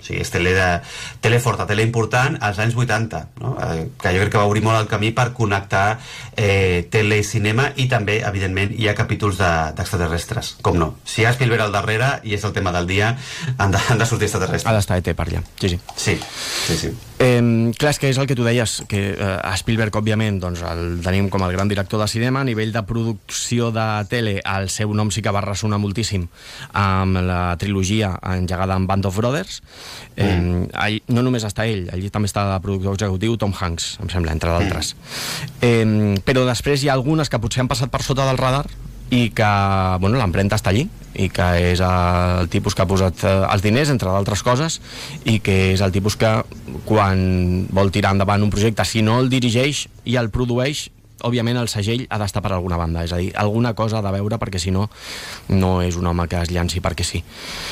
sigui, és tele forta, tele important als anys 80, no? Que jo crec que va obrir molt el camí per connectar tele i cinema, i també, evidentment, hi ha capítols d'extraterrestres, com no. Si hi ha Spielberg al darrere, i és el tema del dia, han de sortir extraterrestres. Ha d'estar ET per allà, sí. Clar, és que és el que tu deies, que a Spielberg, òbviament, doncs, el tenim com el gran director de cinema. A nivell de producció de tele, el seu nom sí que va ressonar moltíssim amb la trilogia engegada amb Band of Brothers. No només està ell, allí també està el productor executiu Tom Hanks, em sembla, entre d'altres. Però després hi ha algunes que potser han passat per sota del radar i que, bueno, l'empremta està allí, i que és el tipus que ha posat els diners, entre d'altres coses, i que és el tipus que, quan vol tirar endavant un projecte, si no el dirigeix i el produeix, òbviament el segell ha d'estar per alguna banda, és a dir, alguna cosa ha de veure, perquè si no, no és un home que es llanci perquè sí.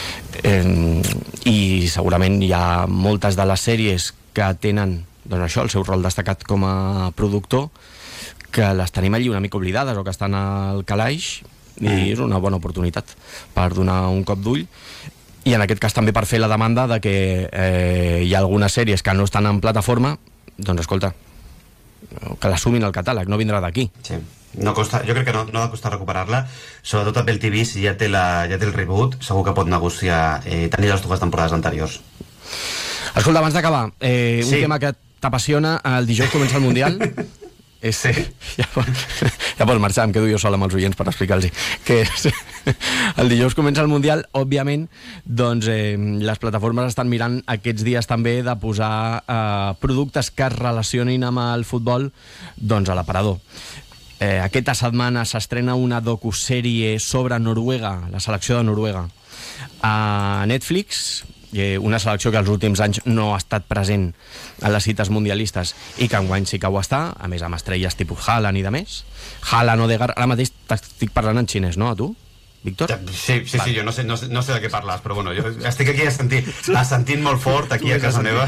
I segurament hi ha moltes de les sèries que tenen, doncs això, el seu rol destacat com a productor, que les tenim allí una mica oblidades o que estan al calaix, i és una bona oportunitat per donar un cop d'ull, i en aquest cas també per fer la demanda de que hi ha algunes sèries que no estan en plataforma, doncs escolta, que l'assumin al catàleg, no vindrà d'aquí. Sí. No costa, jo crec que no ha de costar recuperar-la, sobretot Apple TV, si ja té el reboot, segur que pot negociar tenir les dues temporades anteriors. Escolta, abans d'acabar, un tema que t'apassiona, el dijous comença el Mundial. Sí. Ja pots marxar, em quedo jo sol amb els oients per explicar-los que el dijous comença el Mundial. Òbviament, doncs les plataformes estan mirant aquests dies també de posar productes que es relacionin amb el futbol, doncs a l'aparador. Aquesta setmana s'estrena una docusèrie sobre Noruega, la selecció de Noruega, a Netflix, una selecció que els últims anys no ha estat present a les cites mundialistes i que enguany sí que ho està, a més amb estrelles tipus Haaland i de més. Haaland, Odegaard, ara mateix t'estic parlant en xinès, no, a tu, Víctor? Sí, jo no sé de què parles, però bueno, jo estic aquí assentint molt fort aquí a casa meva.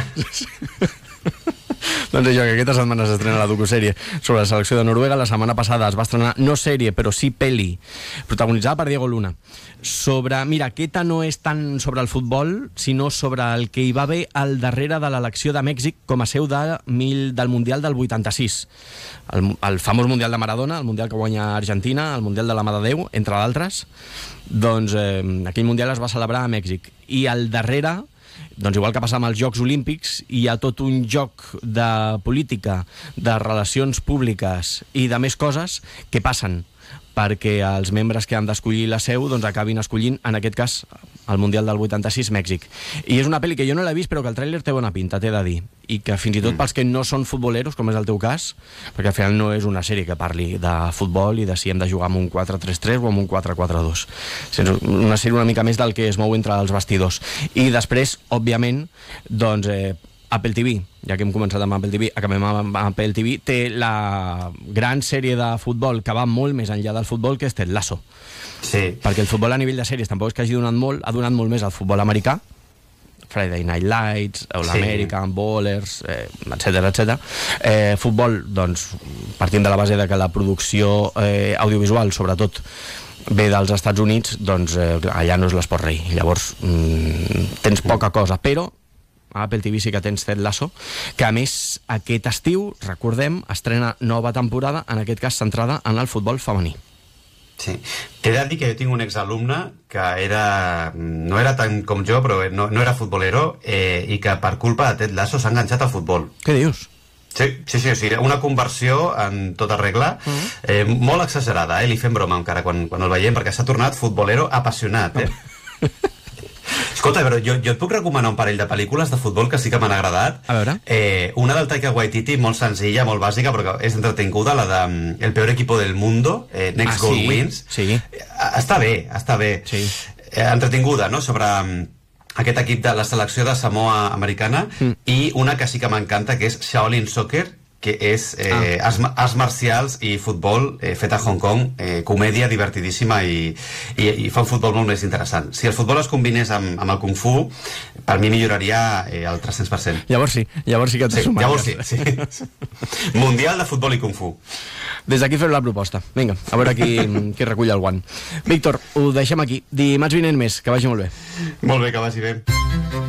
Doncs això, que aquesta setmana s'estrena la docusèrie sobre la selecció de Noruega. La setmana passada es va estrenar, no sèrie, però sí peli, protagonitzada per Diego Luna, sobre, mira, aquesta no és tant sobre el futbol, sinó sobre el que hi va haver al darrere de l'elecció de Mèxic com a seu del Mundial del 86. El famós Mundial de Maradona, el Mundial que guanya Argentina, el Mundial de la Mà de Déu, entre d'altres. Doncs aquell Mundial es va celebrar a Mèxic. I al darrere, doncs igual que passa amb els Jocs Olímpics, hi ha tot un joc de política, de relacions públiques i de més coses que passen perquè els membres que han d'escollir la seu doncs acabin escollint, en aquest cas, el Mundial del 86, Mèxic. I és una pel·li que jo no l'he vist, però que el tràiler té bona pinta, t'he de dir. I que fins i tot pels que no són futboleros, com és el teu cas, perquè al final no és una sèrie que parli de futbol i de si hem de jugar amb un 4-3-3 o amb un 4-4-2. És una sèrie una mica més del que es mou entre els vestidors. I després, òbviament, doncs, Apple TV, ja que hem començat amb Apple TV, acabem amb Apple TV, té la gran sèrie de futbol que va molt més enllà del futbol, que és Ted Lasso. Sí. Perquè el futbol a nivell de sèries tampoc és que hagi donat molt, ha donat molt més al futbol americà, Friday Night Lights, All American, Ballers, etc. Futbol, doncs, partint de la base de que la producció audiovisual, sobretot, ve dels Estats Units, doncs allà no és l'esport rei. Llavors, tens poca cosa, però a Apple TV sí que tens Ted Lasso, que a més aquest estiu, recordem, estrena nova temporada, en aquest cas centrada en el futbol femení. Sí. T'he de dir que jo tinc un exalumne que no era tant com jo, però no era futbolero, i que per culpa de Ted Lasso s'ha enganxat al futbol. Què dius? Sí, una conversió en tota regla, molt exagerada, li fem broma encara quan el veiem, perquè s'ha tornat futbolero apassionat, Escolta, però jo et puc recomanar un parell de pel·lícules de futbol que sí que m'han agradat. A veure. Una del Taika Waititi, molt senzilla, molt bàsica, però que és entretinguda, la de El peor equipo del mundo, Next Goal Wins. Sí. Està bé. Sí. Entretinguda, no?, sobre aquest equip de la selecció de Samoa americana, i una que sí que m'encanta, que és Shaolin Soccer, que és arts marcials i futbol fet a Hong Kong, comèdia divertidíssima i fa un futbol molt més interessant. Si el futbol es combinés amb el Kung Fu, per mi milloraria el 300%. Llavors sí que t'has sumat. Llavors sí. Mundial de futbol i Kung Fu. Des d'aquí fem la proposta. Vinga, a veure qui recull el guant. Víctor, ho deixem aquí. Dimarts vinent més, que vagi molt bé. Molt bé, que vagi bé.